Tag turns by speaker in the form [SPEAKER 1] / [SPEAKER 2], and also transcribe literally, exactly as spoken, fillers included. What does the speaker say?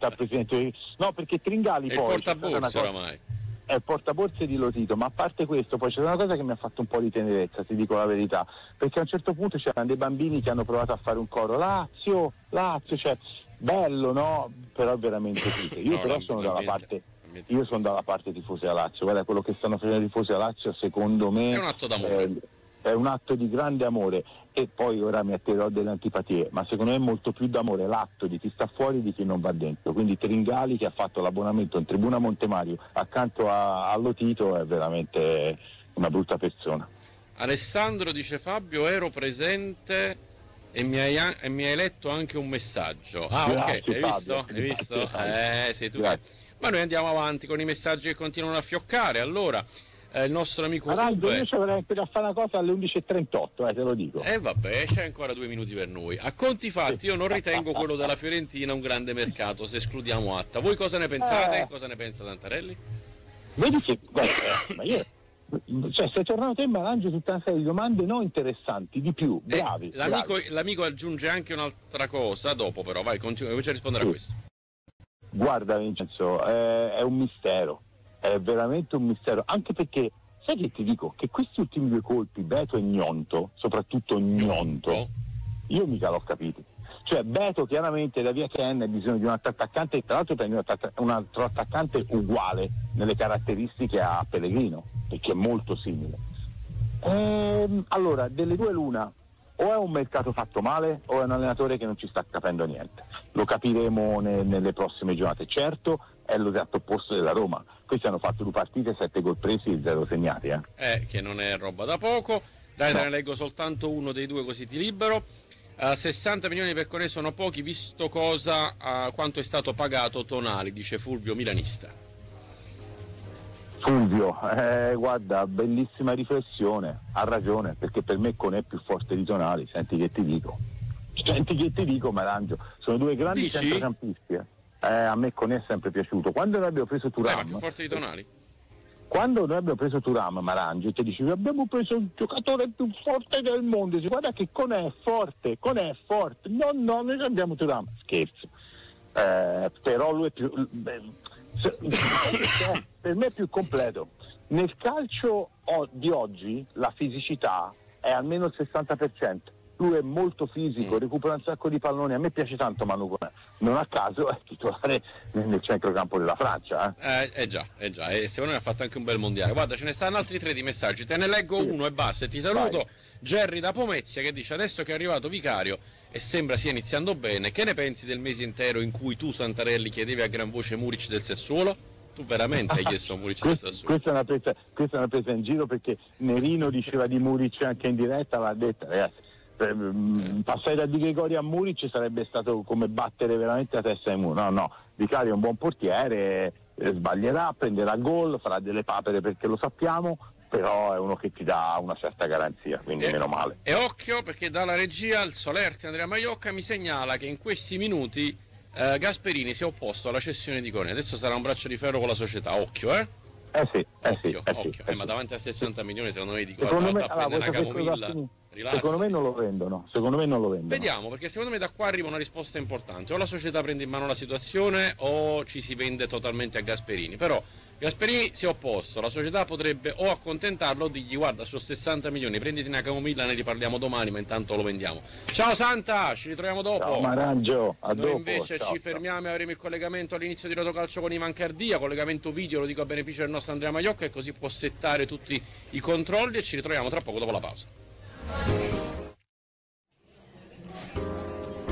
[SPEAKER 1] al presidente. No, perché Tringali
[SPEAKER 2] è
[SPEAKER 1] poi...
[SPEAKER 2] il portaborse oramai.
[SPEAKER 1] È il portaborse di Lotito, ma a parte questo poi c'è una cosa che mi ha fatto un po' di tenerezza, ti dico la verità, perché a un certo punto c'erano dei bambini che hanno provato a fare un coro Lazio, Lazio, cioè bello, no? Però è veramente triste. Io
[SPEAKER 2] no,
[SPEAKER 1] però sono dalla parte io sono dalla parte tifosi a Lazio, guarda quello che stanno facendo i tifosi a Lazio secondo me
[SPEAKER 2] è un atto d'amore.
[SPEAKER 1] Eh, è un atto di grande amore, e poi ora mi atterrò delle antipatie, ma secondo me è molto più d'amore l'atto di chi sta fuori di chi non va dentro. Quindi Tringali, che ha fatto l'abbonamento in tribuna Montemario accanto a, a Lotito, è veramente una brutta persona.
[SPEAKER 2] Alessandro, dice Fabio, ero presente e mi hai, e mi hai letto anche un messaggio. Ah,
[SPEAKER 1] Grazie,
[SPEAKER 2] ok, hai
[SPEAKER 1] Fabio,
[SPEAKER 2] visto? Hai visto?
[SPEAKER 1] Grazie,
[SPEAKER 2] Eh, sei tu.
[SPEAKER 1] Grazie.
[SPEAKER 2] Ma noi andiamo avanti con i messaggi che continuano a fioccare. Allora, eh, il nostro amico
[SPEAKER 1] Araldo,
[SPEAKER 2] Uwe...
[SPEAKER 1] io ci avrei a fare una cosa alle undici e trentotto, eh, te lo dico.
[SPEAKER 2] E eh, vabbè, c'è ancora due minuti per noi. A conti fatti, io non ritengo quello della Fiorentina un grande mercato, se escludiamo Atta. Voi cosa ne pensate?
[SPEAKER 1] Eh.
[SPEAKER 2] Cosa ne pensa Santarelli?
[SPEAKER 1] Vedi che, guarda, ma io, cioè, stai tornando te, Marange, tutta una serie di domande non interessanti, di più, bravi.
[SPEAKER 2] Eh, l'amico,
[SPEAKER 1] bravi.
[SPEAKER 2] l'amico aggiunge anche un'altra cosa, dopo però, vai, continua, vuoi rispondere
[SPEAKER 1] Sì.
[SPEAKER 2] a questo?
[SPEAKER 1] Guarda Vincenzo, eh, è un mistero, è veramente un mistero, anche perché, sai che ti dico, che questi ultimi due colpi, Beto e Gnonto, soprattutto Gnonto, io mica l'ho capito. Cioè Beto chiaramente da via Ken ha bisogno di un altro attaccante, e tra l'altro prende un altro attaccante uguale nelle caratteristiche a Pellegrino, perché è molto simile. Ehm, allora, delle due l'una, o è un mercato fatto male o è un allenatore che non ci sta capendo niente. Lo capiremo ne, nelle prossime giornate. Certo, è l'esatto opposto della Roma. Questi hanno fatto due partite, sette gol presi e zero segnati. Eh,
[SPEAKER 2] Eh, che non è roba da poco. Dai,
[SPEAKER 1] No.
[SPEAKER 2] te ne leggo soltanto uno dei due così ti libero. Uh, sessanta milioni per Conè sono pochi, visto cosa uh, quanto è stato pagato Tonali, dice Fulvio Milanista.
[SPEAKER 1] Fulvio, eh, guarda, bellissima riflessione, ha ragione, perché per me Conè è più forte di Tonali, senti che ti dico. Senti che ti dico, Marangio, sono due grandi
[SPEAKER 2] Dici?
[SPEAKER 1] centrocampisti. Eh. Eh, a me Conè è sempre piaciuto. Quando noi abbiamo preso
[SPEAKER 2] Eh,
[SPEAKER 1] Thuram,
[SPEAKER 2] ma più forte di Tonali?
[SPEAKER 1] quando noi abbiamo preso Thuram, Marangio, ti dicevi abbiamo preso il giocatore più forte del mondo, dici, guarda che Conè è forte, Conè è forte, no no, noi abbiamo Thuram, scherzo, eh, però lui è più, beh, se, eh, per me è più completo. Nel calcio o- di oggi la fisicità è almeno il sessanta per cento. Lui è molto fisico,
[SPEAKER 2] Mm.
[SPEAKER 1] recupera un sacco di palloni. A me piace tanto Manu Conè, non a caso è titolare nel nel centrocampo della Francia. Eh.
[SPEAKER 2] Eh, eh già, eh già, e secondo me ha fatto anche un bel mondiale. Guarda, ce ne stanno altri tre di messaggi, te ne leggo
[SPEAKER 1] Sì.
[SPEAKER 2] uno e basta e ti saluto.
[SPEAKER 1] Vai.
[SPEAKER 2] Gerry da Pomezia che dice: adesso che è arrivato Vicario e sembra stia iniziando bene, che ne pensi del mese intero in cui tu, Santarelli, chiedevi a gran voce Muric del Sassuolo? Tu veramente hai chiesto a Muric del
[SPEAKER 1] Questa,
[SPEAKER 2] Sassuolo?
[SPEAKER 1] questa, è una presa, questa è una presa in giro, perché Nerino diceva di Muric anche in diretta, l'ha detta, ragazzi. Per, mm, passare da Di Gregorio a Muric sarebbe stato come battere veramente la testa del muro. No, no, Vicario è un buon portiere, eh, sbaglierà, prenderà gol, farà delle papere perché lo sappiamo, però è uno che ti dà una certa garanzia, quindi
[SPEAKER 2] Eh,
[SPEAKER 1] meno male.
[SPEAKER 2] E occhio, perché dalla regia il Solerti Andrea Maiocca mi segnala che in questi minuti eh, Gasperini si è opposto alla cessione di Conè. Adesso sarà un braccio di ferro con la società, occhio, eh?
[SPEAKER 1] Eh sì, eh sì,
[SPEAKER 2] Occhio,
[SPEAKER 1] eh sì,
[SPEAKER 2] occhio.
[SPEAKER 1] eh
[SPEAKER 2] Eh, ma
[SPEAKER 1] sì.
[SPEAKER 2] davanti a sessanta milioni secondo me dico
[SPEAKER 1] Secondo
[SPEAKER 2] guarda,
[SPEAKER 1] me, allora,
[SPEAKER 2] prende una
[SPEAKER 1] questo che
[SPEAKER 2] camomilla,
[SPEAKER 1] cosa-
[SPEAKER 2] rilassati.
[SPEAKER 1] secondo me non lo vendono, secondo me non lo vendono.
[SPEAKER 2] Vediamo, perché secondo me da qua arriva una risposta importante. O la società prende in mano la situazione o ci si vende totalmente a Gasperini. Però Gasperini si è opposto, la società potrebbe o accontentarlo o dirgli guarda, su sessanta milioni prenditi una camomilla, ne riparliamo domani, ma intanto lo vendiamo. Ciao Santa, ci ritroviamo dopo.
[SPEAKER 1] Ciao Marangio, a
[SPEAKER 2] Noi
[SPEAKER 1] dopo.
[SPEAKER 2] invece
[SPEAKER 1] Ciao,
[SPEAKER 2] ci
[SPEAKER 1] ciao.
[SPEAKER 2] fermiamo e avremo il collegamento all'inizio di Rotocalcio con Ivan Cardia, collegamento video, lo dico a beneficio del nostro Andrea Maiocca, e così può settare tutti i controlli e ci ritroviamo tra poco dopo la pausa.